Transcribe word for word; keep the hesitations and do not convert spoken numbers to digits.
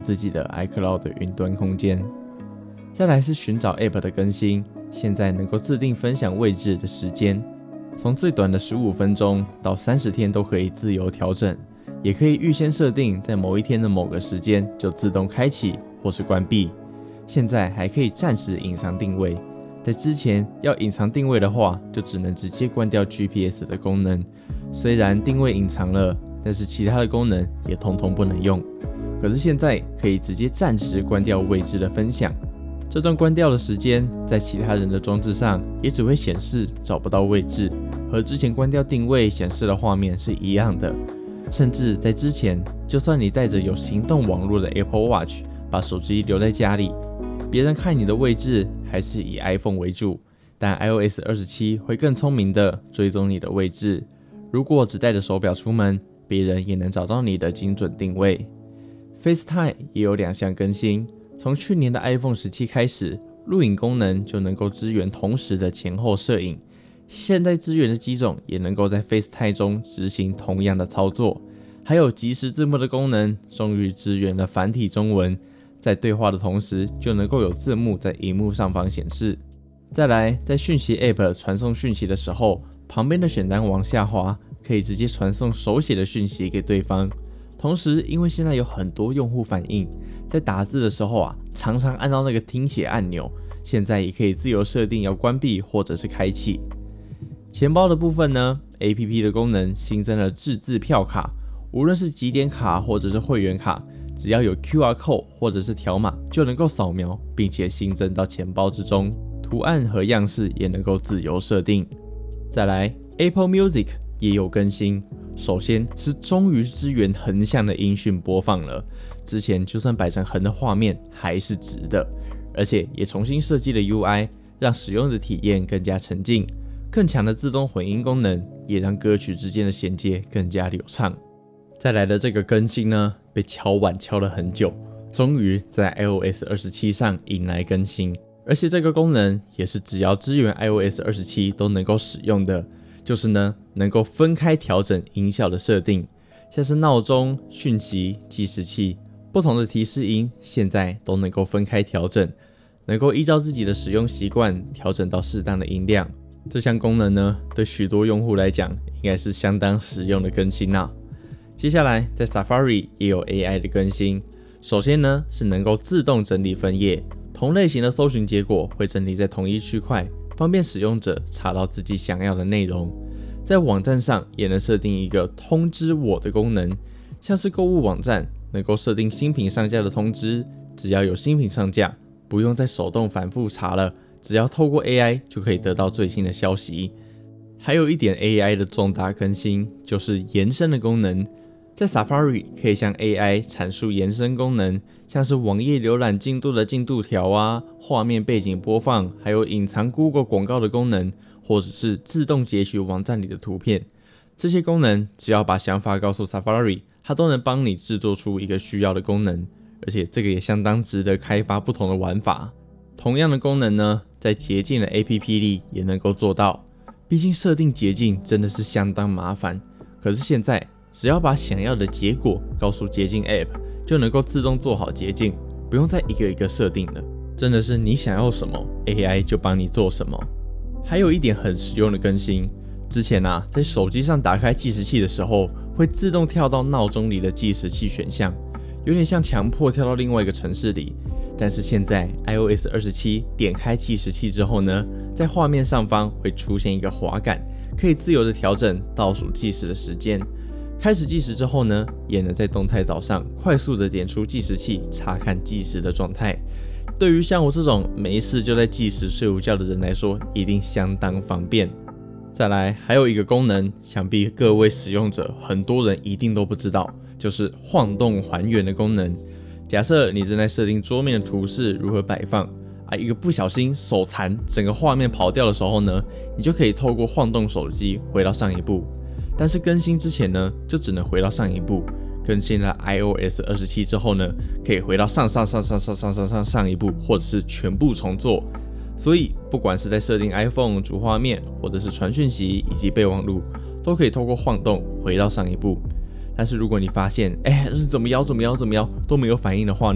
自己的 iCloud 云端空间。再来是寻找 App 的更新，现在能够自定分享位置的时间，从最短的十五分钟到三十天都可以自由调整，也可以预先设定在某一天的某个时间就自动开启或是关闭。现在还可以暂时隐藏定位，在之前要隐藏定位的话，就只能直接关掉 G P S 的功能。虽然定位隐藏了，但是其他的功能也通通不能用。可是现在可以直接暂时关掉位置的分享，这段关掉的时间，在其他人的装置上也只会显示找不到位置，和之前关掉定位显示的画面是一样的。甚至在之前，就算你带着有行动网络的 Apple Watch， 把手机留在家里，别人看你的位置还是以 iPhone 为主，但 i O S 二十七 会更聪明的追踪你的位置。如果只带着手表出门，别人也能找到你的精准定位。FaceTime 也有两项更新，从去年的 iPhone 十七开始，录影功能就能够支援同时的前后摄影。现在支援的机种也能够在 FaceTime 中执行同样的操作。还有即时字幕的功能，终于支援了繁体中文，在对话的同时就能够有字幕在荧幕上方显示。再来，在讯息 App 传送讯息的时候，旁边的选单往下滑，可以直接传送手写的讯息给对方。同时，因为现在有很多用户反映，在打字的时候啊，常常按到那个听写按钮，现在也可以自由设定要关闭或者是开启。钱包的部分呢 ，A P P 的功能新增了自制票卡，无论是集点卡或者是会员卡，只要有 Q R code 或者是条码就能够扫描，并且新增到钱包之中，图案和样式也能够自由设定。再来 ，Apple Music 也有更新，首先是终于支援横向的音讯播放了，之前就算摆成横的画面还是直的，而且也重新设计了 U I， 让使用的体验更加沉浸。更强的自动混音功能也让歌曲之间的衔接更加流畅。再来的这个更新呢，被敲碗敲了很久，终于在 i O S 二十七上迎来更新，而且这个功能也是只要支援 i O S 二十七都能够使用的，就是呢能够分开调整音效的设定，像是闹钟、讯息、计时器，不同的提示音现在都能够分开调整，能够依照自己的使用习惯调整到适当的音量。这项功能呢，对许多用户来讲应该是相当实用的更新啊。接下来在 Safari 也有 A I 的更新，首先呢是能够自动整理分页，同类型的搜寻结果会整理在同一区块，方便使用者查到自己想要的内容。在网站上也能设定一个通知我的功能，像是购物网站能够设定新品上架的通知，只要有新品上架，不用再手动反复查了，只要透过 A I 就可以得到最新的消息。还有一点 A I 的重大更新，就是延伸的功能。在 Safari 可以向 A I 阐述延伸功能，像是网页浏览进度的进度条啊、画面背景播放，还有隐藏 Google 广告的功能，或者是自动截取网站里的图片。这些功能只要把想法告诉 Safari， 它都能帮你制作出一个需要的功能，而且这个也相当值得开发不同的玩法。同样的功能呢，在捷径的 A P P 里也能够做到，毕竟设定捷径真的是相当麻烦。可是现在只要把想要的结果告诉捷径 App， 就能够自动做好捷径，不用再一个一个设定了。真的是你想要什么 ，A I 就帮你做什么。还有一点很实用的更新，之前啊，在手机上打开计时器的时候，会自动跳到闹钟里的计时器选项，有点像强迫跳到另外一个城市里。但是现在 i O S 二十七 点开计时器之后呢，在画面上方会出现一个滑杆，可以自由的调整倒数计时的时间。开始计时之后呢，也能在动态岛上快速的点出计时器，查看计时的状态。对于像我这种没事就在计时睡午觉的人来说，一定相当方便。再来，还有一个功能，想必各位使用者很多人一定都不知道，就是晃动还原的功能。假设你正在设定桌面的图示如何摆放啊，一个不小心手残，整个画面跑掉的时候呢，你就可以透过晃动手机回到上一步。但是更新之前呢，就只能回到上一步。更新了 i O S 二十七之后呢，可以回到上上上上上上上上上一步，或者是全部重做。所以不管是在设定 iPhone 主画面，或者是传讯息以及备忘录，都可以透过晃动回到上一步。但是如果你发现，哎，是怎么摇怎么摇怎么摇都没有反应的话，